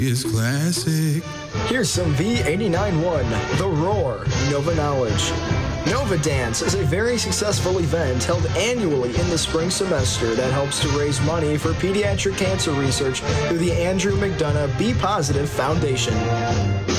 is classic. Here's some V89.1, The Roar, Nova Knowledge. Nova Dance is a very successful event held annually in the spring semester that helps to raise money for pediatric cancer research through the Andrew McDonough Be Positive Foundation.